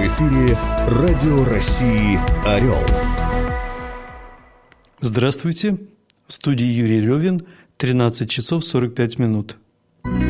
эфире Радио России «Орел». Здравствуйте. В студии Юрий Левин. 13 часов 45 минут.